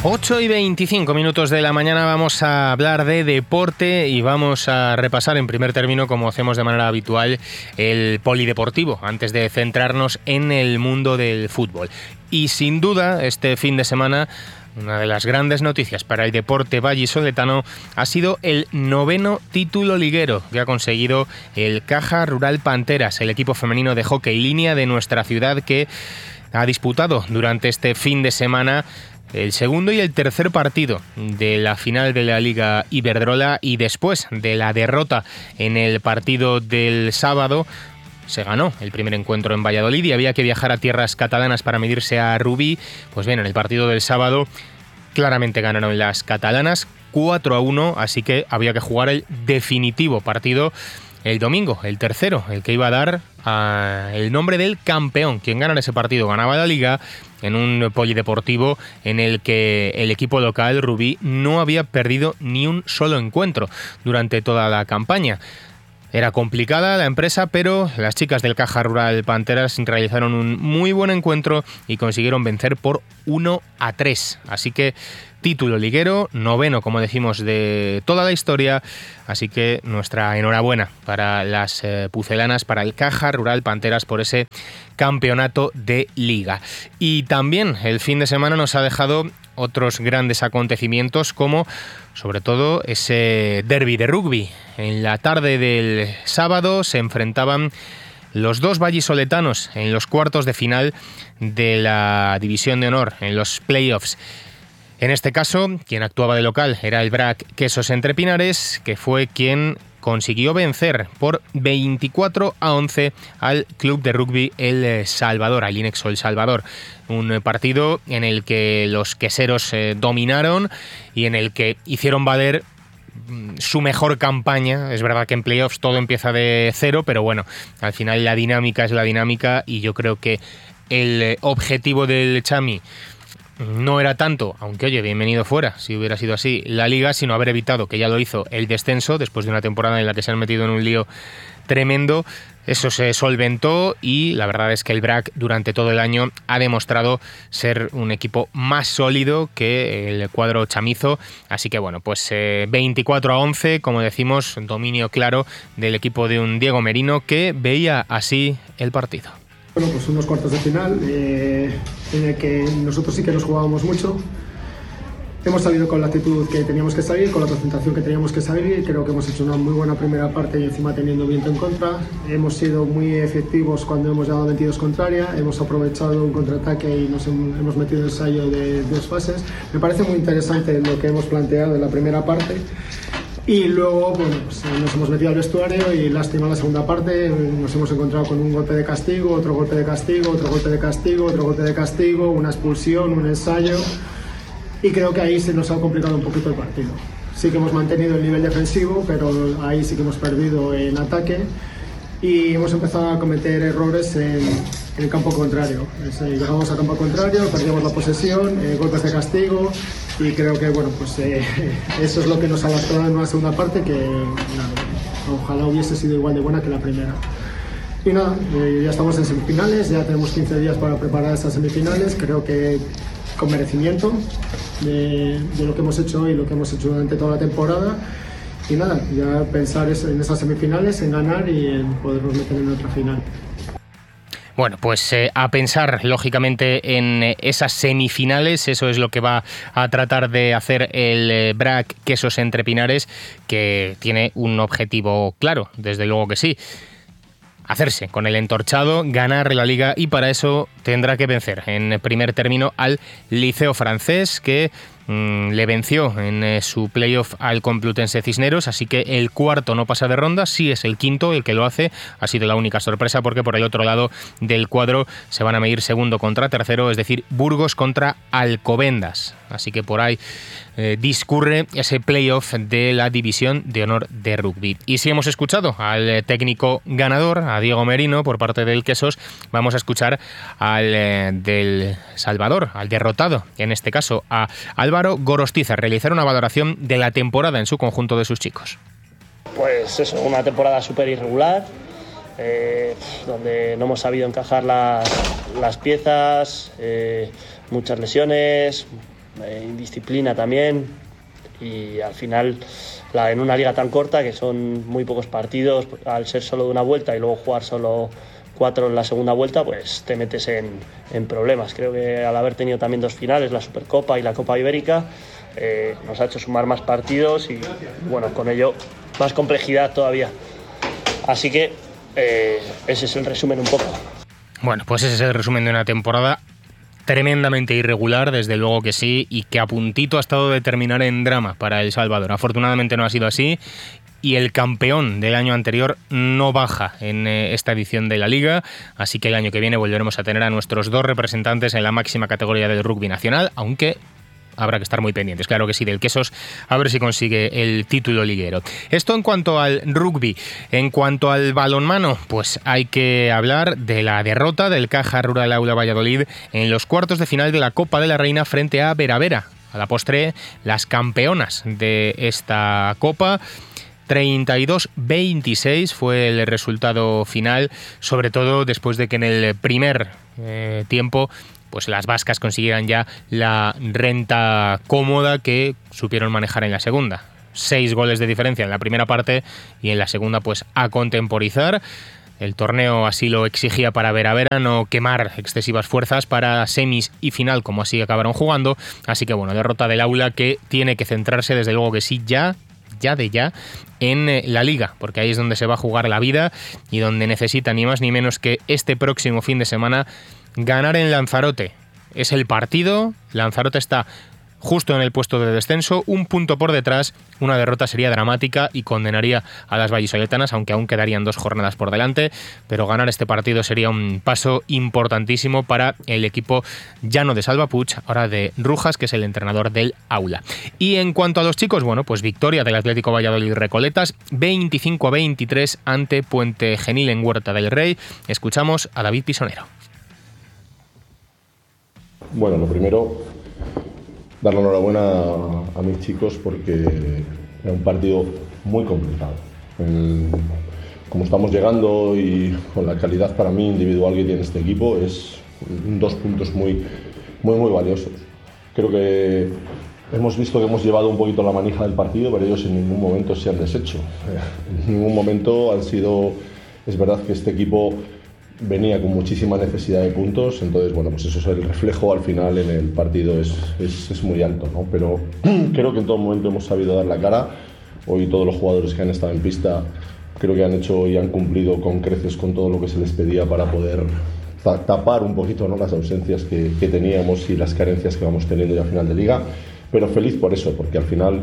8:25 de la mañana vamos a hablar de deporte y vamos a repasar en primer término, como hacemos de manera habitual, el polideportivo, antes de centrarnos en el mundo del fútbol. Y sin duda, este fin de semana, una de las grandes noticias para el deporte vallisoletano ha sido el 9º título liguero que ha conseguido el Caja Rural Panteras, el equipo femenino de hockey línea de nuestra ciudad, que ha disputado durante este fin de semana el segundo y el tercer partido de la final de la Liga Iberdrola, y después de la derrota en el partido del sábado se ganó el primer encuentro en Valladolid y había que viajar a tierras catalanas para medirse a Rubí. Pues bien, en el partido del sábado claramente ganaron las catalanas 4-1, así que había que jugar el definitivo partido el domingo, el tercero, el que iba a dar el nombre del campeón. Quien ganara ese partido ganaba la liga, en un polideportivo en el que el equipo local, Rubí, no había perdido ni un solo encuentro durante toda la campaña. Era complicada la empresa, pero las chicas del Caja Rural Panteras realizaron un muy buen encuentro y consiguieron vencer por 1-3. Así que título liguero, 9º, como decimos, de toda la historia. Así que nuestra enhorabuena para las pucelanas, para el Caja Rural Panteras, por ese campeonato de liga. Y también el fin de semana nos ha dejado otros grandes acontecimientos, como sobre todo ese derbi de rugby. En la tarde del sábado se enfrentaban los dos vallisoletanos en los cuartos de final de la División de Honor, en los playoffs. En este caso, quien actuaba de local era el BRAC Quesos Entre Pinares, que fue quien consiguió vencer por 24-11 al club de rugby El Salvador, al Inexo El Salvador. Un partido en el que los queseros dominaron y en el que hicieron valer su mejor campaña. Es verdad que en playoffs todo empieza de cero, pero bueno, al final la dinámica es la dinámica, y yo creo que el objetivo del Chami no era tanto, aunque oye, bienvenido fuera si hubiera sido así, la liga, sino haber evitado, que ya lo hizo, el descenso después de una temporada en la que se han metido en un lío tremendo. Eso se solventó y la verdad es que el BRAC durante todo el año ha demostrado ser un equipo más sólido que el cuadro chamizo. Así que bueno, pues 24-11, como decimos, dominio claro del equipo de un Diego Merino, que veía así el partido. Bueno, pues unos cuartos de final en el que nosotros sí que nos jugábamos mucho. Hemos salido con la actitud que teníamos que salir, con la concentración que teníamos que salir. Creo que hemos hecho una muy buena primera parte y encima teniendo viento en contra. Hemos sido muy efectivos cuando hemos llegado a 22 contraria. Hemos aprovechado un contraataque y nos hemos metido en ensayo de dos fases. Me parece muy interesante lo que hemos planteado en la primera parte. Y luego, bueno, pues nos hemos metido al vestuario y lástima la segunda parte. Nos hemos encontrado con un golpe de castigo, otro golpe de castigo, otro golpe de castigo, otro golpe de castigo, una expulsión, un ensayo. Y creo que ahí se nos ha complicado un poquito el partido. Sí que hemos mantenido el nivel defensivo, pero ahí sí que hemos perdido en ataque. Y hemos empezado a cometer errores en el campo contrario. Llegamos al campo contrario, perdíamos la posesión, golpes de castigo, y creo que bueno, pues eso es lo que nos ha lastrado en una segunda parte que ojalá hubiese sido igual de buena que la primera. Y nada, ya estamos en semifinales, ya tenemos 15 días para preparar esas semifinales. Creo que con merecimiento de lo que hemos hecho hoy y lo que hemos hecho durante toda la temporada. Y nada, ya pensar en esas semifinales, en ganar y en podernos meter en otra final. Bueno, pues a pensar lógicamente en esas semifinales. Eso es lo que va a tratar de hacer el BRAC Quesos Entre Pinares, que tiene un objetivo claro, desde luego que sí: hacerse con el entorchado, ganar la liga, y para eso tendrá que vencer en primer término al Liceo Francés, que le venció en su playoff al Complutense Cisneros. Así que el cuarto no pasa de ronda, sí es el quinto el que lo hace. Ha sido la única sorpresa, porque por el otro lado del cuadro se van a medir segundo contra tercero, es decir, Burgos contra Alcobendas. Así que por ahí discurre ese playoff de la División de Honor de Rugby. Y si hemos escuchado al técnico ganador, a Diego Merino, por parte del Quesos, vamos a escuchar al del Salvador, al derrotado, en este caso a Álvaro Gorostiza, realizar una valoración de la temporada en su conjunto de sus chicos. Pues eso, una temporada súper irregular, donde no hemos sabido encajar las piezas, muchas lesiones, indisciplina también, y al final en una liga tan corta, que son muy pocos partidos, al ser solo de una vuelta y luego jugar solo 4 en la segunda vuelta, pues te metes en problemas. Creo que al haber tenido también 2 finales, la Supercopa y la Copa Ibérica, nos ha hecho sumar más partidos y bueno, con ello más complejidad todavía. Así que ese es el resumen un poco. Bueno, pues ese es el resumen de una temporada tremendamente irregular, desde luego que sí, y que a puntito ha estado de terminar en drama para El Salvador. Afortunadamente no ha sido así, y el campeón del año anterior no baja en esta edición de la Liga, así que el año que viene volveremos a tener a nuestros 2 representantes en la máxima categoría del rugby nacional, aunque habrá que estar muy pendientes, claro que sí, del Quesos, a ver si consigue el título liguero. Esto en cuanto al rugby. En cuanto al balonmano, pues hay que hablar de la derrota del Caja Rural Aula Valladolid en los cuartos de final de la Copa de la Reina frente a Vera Vera. A la postre, las campeonas de esta Copa. 32-26 fue el resultado final, sobre todo después de que en el primer tiempo pues las vascas consiguieran ya la renta cómoda que supieron manejar en la segunda. 6 goles de diferencia en la primera parte y en la segunda pues a contemporizar. El torneo así lo exigía para Vera Vera, no quemar excesivas fuerzas para semis y final como así acabaron jugando. Así que bueno, derrota del Aula que tiene que centrarse desde luego que sí ya en la Liga, porque ahí es donde se va a jugar la vida y donde necesita ni más ni menos que este próximo fin de semana ganar en Lanzarote. Es el partido, Lanzarote está justo en el puesto de descenso, 1 punto por detrás. Una derrota sería dramática y condenaría a las vallisoletanas, aunque aún quedarían 2 jornadas por delante, pero ganar este partido sería un paso importantísimo para el equipo ya no de Salva Puig, ahora de Rujas, que es el entrenador del Aula. Y en cuanto a los chicos, bueno, pues victoria del Atlético Valladolid Recoletas, 25-23 ante Puente Genil en Huerta del Rey. Escuchamos a David Pisonero. Bueno, lo primero, dar la enhorabuena a mis chicos porque era un partido muy complicado. Como estamos llegando y con la calidad para mí individual que tiene este equipo, es 2 puntos muy valiosos. Creo que hemos visto que hemos llevado un poquito la manija del partido, pero ellos en ningún momento se han deshecho. En ningún momento han sido... Es verdad que este equipo venía con muchísima necesidad de puntos, entonces bueno, pues eso es el reflejo al final en el partido es muy alto, ¿no? Pero creo que en todo momento hemos sabido dar la cara. Hoy todos los jugadores que han estado en pista creo que han hecho y han cumplido con creces con todo lo que se les pedía para poder tapar un poquito, ¿no?, las ausencias que teníamos y las carencias que vamos teniendo ya a final de liga, pero feliz por eso, porque al final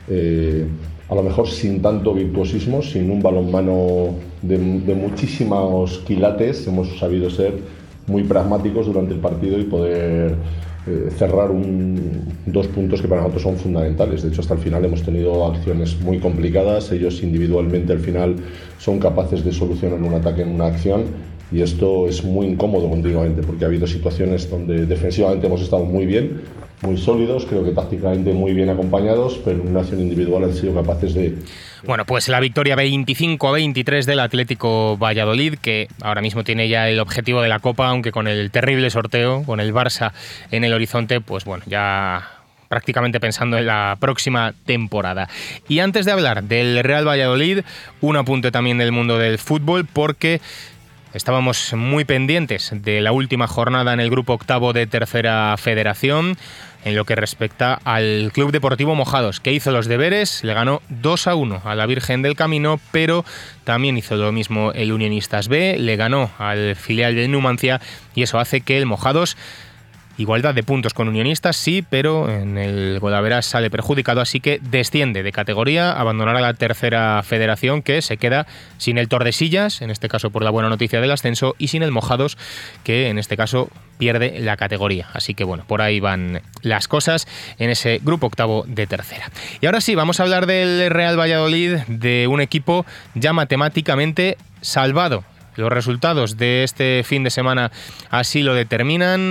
a lo mejor sin tanto virtuosismo, sin un balonmano de muchísimos quilates, hemos sabido ser muy pragmáticos durante el partido y poder cerrar 2 puntos que para nosotros son fundamentales. De hecho, hasta el final hemos tenido acciones muy complicadas. Ellos individualmente al final son capaces de solucionar un ataque en una acción, y esto es muy incómodo continuamente porque ha habido situaciones donde defensivamente hemos estado muy bien, muy sólidos, creo que tácticamente muy bien acompañados, pero en una acción individual han sido capaces de... Bueno, pues la victoria 25-23 del Atlético Valladolid, que ahora mismo tiene ya el objetivo de la Copa, aunque con el terrible sorteo, con el Barça en el horizonte, pues bueno, ya prácticamente pensando en la próxima temporada. Y antes de hablar del Real Valladolid, un apunte también del mundo del fútbol, porque estábamos muy pendientes de la última jornada en el grupo octavo de Tercera Federación, en lo que respecta al Club Deportivo Mojados, que hizo los deberes, le ganó 2-1 a la Virgen del Camino, pero también hizo lo mismo el Unionistas B, le ganó al filial del Numancia, y eso hace que el Mojados, igualdad de puntos con Unionistas, sí, pero en el Godaveras sale perjudicado, así que desciende de categoría, abandonará la Tercera Federación, que se queda sin el Tordesillas, en este caso por la buena noticia del ascenso, y sin el Mojados, que en este caso pierde la categoría. Así que bueno, por ahí van las cosas en ese grupo octavo de Tercera. Y ahora sí, vamos a hablar del Real Valladolid, de un equipo ya matemáticamente salvado. Los resultados de este fin de semana así lo determinan.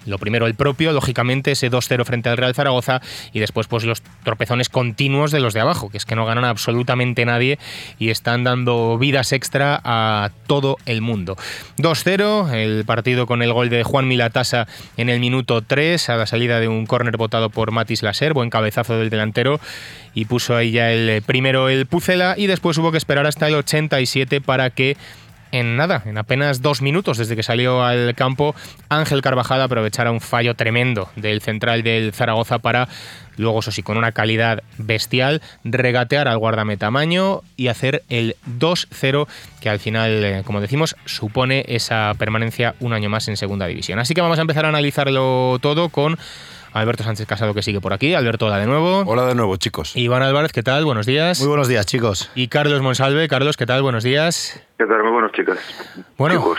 Lo primero el propio, lógicamente, ese 2-0 frente al Real Zaragoza, y después pues los tropezones continuos de los de abajo, que es que no ganan absolutamente nadie y están dando vidas extra a todo el mundo. 2-0, el partido con el gol de Juan Milatasa en el minuto 3, a la salida de un córner botado por Matis Laser, buen cabezazo del delantero, y puso ahí ya el primero el Pucela, y después hubo que esperar hasta el 87 para que en apenas 2 minutos desde que salió al campo, Ángel Carvajal aprovechara un fallo tremendo del central del Zaragoza para luego, eso sí, con una calidad bestial, regatear al guardameta Maño y hacer el 2-0, que al final, como decimos, supone esa permanencia un año más en Segunda División. Así que vamos a empezar a analizarlo todo con Alberto Sánchez Casado, que sigue por aquí. Alberto, hola de nuevo. Hola de nuevo, chicos. Iván Álvarez, ¿qué tal? Buenos días. Muy buenos días, chicos. Y Carlos Monsalve. Carlos, ¿qué tal? Buenos días. ¿Qué tal? Muy buenos, chicos. Bueno,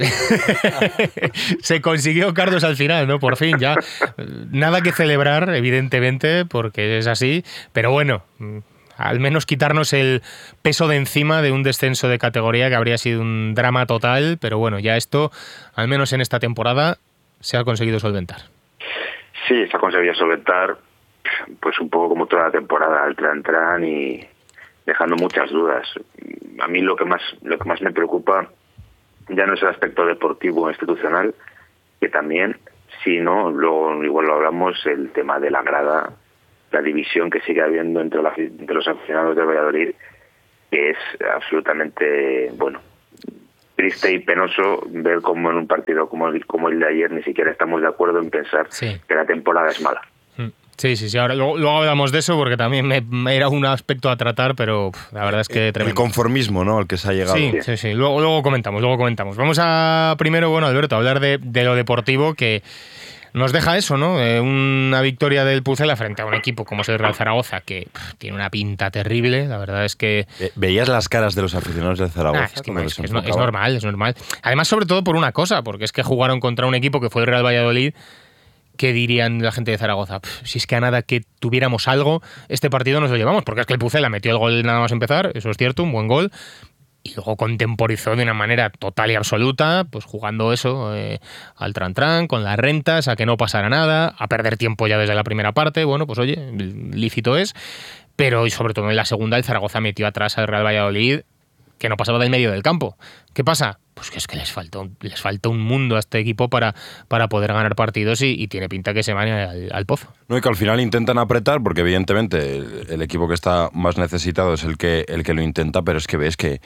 se consiguió, Carlos, al final, ¿no? Por fin, ya. Nada que celebrar, evidentemente, porque es así, pero bueno, al menos quitarnos el peso de encima de un descenso de categoría que habría sido un drama total, pero bueno, ya esto, al menos en esta temporada, se ha conseguido solventar. Sí, se ha conseguido solventar, pues un poco como toda la temporada, al tran y dejando muchas dudas. A mí lo que más me preocupa ya no es el aspecto deportivo institucional, que también, sino, luego igual lo hablamos, el tema de la grada, la división que sigue habiendo entre los aficionados de Valladolid, que es absolutamente, triste y penoso ver cómo en un partido como el de ayer ni siquiera estamos de acuerdo en pensar que la temporada es mala. Sí, ahora luego hablamos de eso, porque también me era un aspecto a tratar, pero la verdad es que tremendo. El conformismo, ¿no?, al que se ha llegado. Sí. Luego comentamos. Vamos a primero, Alberto, a hablar de lo deportivo, que nos deja eso, ¿no? Una victoria del Pucela frente a un equipo como es el Real Zaragoza, que tiene una pinta terrible. La verdad es que... ¿Veías las caras de los aficionados del Zaragoza? Es normal. Además, sobre todo por una cosa, porque es que jugaron contra un equipo que fue el Real Valladolid. ¿Qué dirían la gente de Zaragoza? Si es que a nada que tuviéramos algo, este partido nos lo llevamos, porque es que el Pucela metió el gol nada más empezar, eso es cierto, un buen gol, y luego contemporizó de una manera total y absoluta, pues jugando eso al tran, con las rentas, a que no pasara nada, a perder tiempo ya desde la primera parte. Bueno, pues oye, lícito es, pero sobre todo en la segunda el Zaragoza metió atrás al Real Valladolid, que no pasaba del medio del campo. ¿Qué pasa? Pues que es que les falta un mundo a este equipo para poder ganar partidos, y tiene pinta que se van al pozo. No, y que al final intentan apretar, porque evidentemente el equipo que está más necesitado es el que lo intenta, pero es que ves que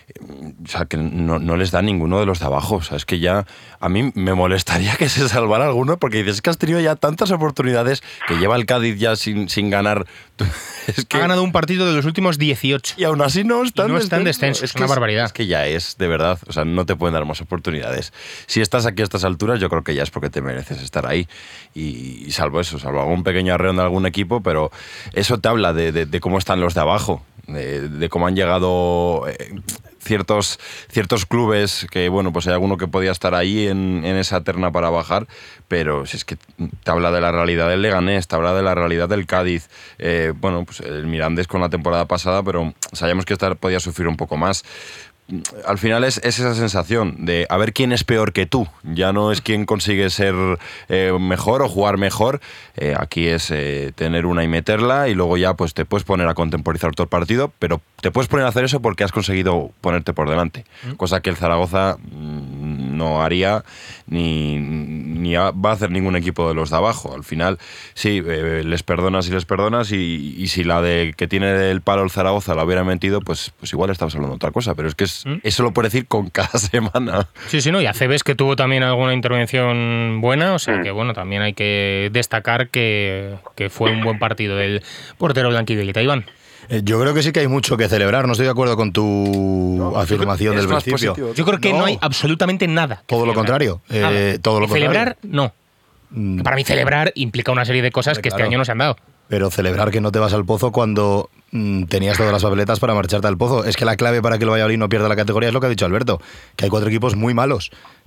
no les da ninguno de los de abajo. O sea, es que ya a mí me molestaría que se salvara alguno, porque dices que has tenido ya tantas oportunidades, que lleva el Cádiz ya sin ganar. Es que... Ha ganado un partido de los últimos 18. Y aún así no está en descenso. Es una barbaridad. Es que ya es, de verdad, o sea, no te pueden dar más oportunidades. Si estás aquí a estas alturas, yo creo que ya es porque te mereces estar ahí. Y salvo algún pequeño arreón de algún equipo, pero eso te habla de cómo están los de abajo, de cómo han llegado ciertos clubes, que pues hay alguno que podía estar ahí en esa terna para bajar, pero si es que te habla de la realidad del Leganés, te habla de la realidad del Cádiz, pues el Mirandés con la temporada pasada, pero sabíamos que esta podía sufrir un poco más. Al final es esa sensación de a ver quién es peor que tú. Ya no es quién consigue ser mejor o jugar mejor. Aquí es tener una y meterla, y luego ya pues te puedes poner a contemporizar todo el partido, pero te puedes poner a hacer eso porque has conseguido ponerte por delante. Cosa que el Zaragoza no haría ni va a hacer ningún equipo de los de abajo. Al final, sí, les perdonas y si la de que tiene el palo el Zaragoza la hubiera metido, pues igual estamos hablando de otra cosa, pero es que eso lo puede decir con cada semana. Sí, no, y Aceves, que tuvo también alguna intervención buena, o sea que también hay que destacar que fue un buen partido del portero blanquivioleta. Iván. Yo creo que sí que hay mucho que celebrar. No estoy de acuerdo con tu afirmación del principio. Yo creo que no hay absolutamente nada. Todo lo contrario. Todo lo contrario. Celebrar, no. Para mí celebrar implica una serie de cosas que este año no se han dado. Pero celebrar que no te vas al pozo cuando tenías todas las papeletas para marcharte al pozo. Es que la clave para que el Valladolid no pierda la categoría es lo que ha dicho Alberto, que hay 4 equipos muy malos,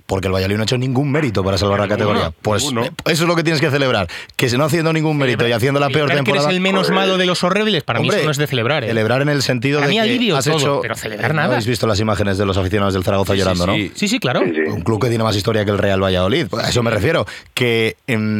porque el Valladolid no ha hecho ningún mérito para salvar la categoría. Pues eso es lo que tienes que celebrar, que si no haciendo ningún mérito y haciendo la peor temporada... que eres el menos malo de los horribles, para mí eso no es de celebrar. Celebrar en el sentido de que has hecho... Pero celebrar nada. ¿No habéis visto las imágenes de los aficionados del Zaragoza llorando, no? Sí, claro. Un club que tiene más historia que el Real Valladolid. A eso me refiero, que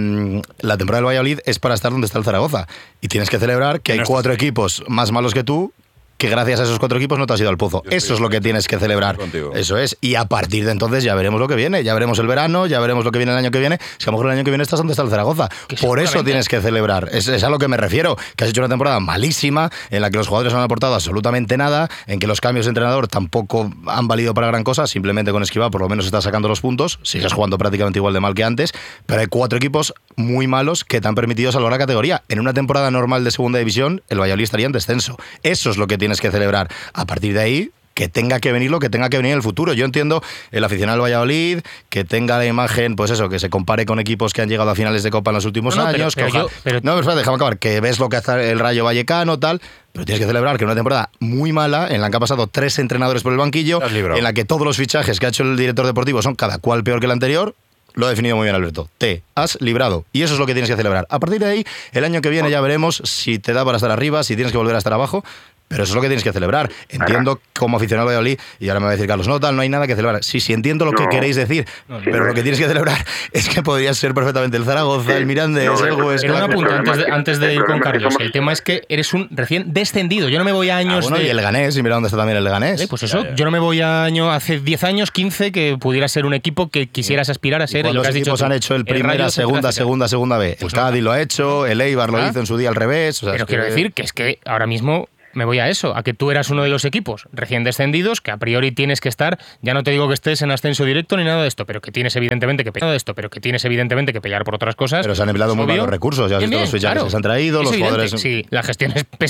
la temporada del Valladolid es para estar donde está el Zaragoza. Y tienes que celebrar que hay 4 equipos más malos que tú, que gracias a esos 4 equipos no te has ido al pozo. Eso es lo que tienes que celebrar. Eso es. Y a partir de entonces ya veremos lo que viene. Ya veremos el verano, ya veremos lo que viene el año que viene. Si a lo mejor el año que viene estás donde está el Zaragoza. Por eso tienes que celebrar. Es a lo que me refiero. Que has hecho una temporada malísima, en la que los jugadores no han aportado absolutamente nada, en que los cambios de entrenador tampoco han valido para gran cosa. Simplemente con Escribá por lo menos estás sacando los puntos. Sigues jugando prácticamente igual de mal que antes. Pero hay 4 equipos muy malos que te han permitido salvar la categoría. En una temporada normal de segunda división, el Valladolid estaría en descenso. Eso es lo que tienes que celebrar. A partir de ahí, que tenga que venir lo que tenga que venir en el futuro. Yo entiendo el aficionado del Valladolid, que tenga la imagen, pues eso, que se compare con equipos que han llegado a finales de Copa en los últimos años. No, pero espera, déjame acabar. Que ves lo que hace el Rayo Vallecano, tal... Pero tienes que celebrar que una temporada muy mala, en la que han pasado 3 entrenadores por el banquillo, en la que todos los fichajes que ha hecho el director deportivo son cada cual peor que el anterior. Lo ha definido muy bien Alberto. Te has librado. Y eso es lo que tienes que celebrar. A partir de ahí, el año que viene ya veremos si te da para estar arriba, si tienes que volver a estar abajo. Pero eso es lo que tienes que celebrar. Entiendo como aficionado de Valladolid, y ahora me va a decir Carlos, no hay nada que celebrar. Sí, entiendo lo que queréis decir, pero lo que tienes que celebrar es que podría ser perfectamente el Zaragoza, el Mirandés, el Huesca... Pero un apunte antes de ir con Carlos. El tema es que eres un recién descendido. Yo no me voy a años y el Leganés, y mira dónde está también el Leganés. Pues eso, yo no me voy a años hace 10 años, 15, que pudiera ser un equipo que quisieras aspirar a ser. Los equipos han hecho el primera, segunda B. El Cádiz lo ha hecho, el Eibar lo hizo en su día al revés. Pero quiero decir que es que ahora mismo... Me voy a eso, a que tú eras uno de los equipos recién descendidos, que a priori tienes que estar, ya no te digo que estés en ascenso directo ni nada de esto, pero que tienes evidentemente que pelear por otras cosas. Pero se han empleado muy malos recursos, ya has visto los fichajes que se han traído, los jugadores... Sí, la gestión es